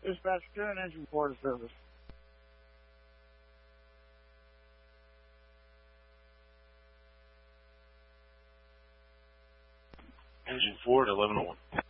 Dispatch, current engine 4 to service. Engine 4 at 1101.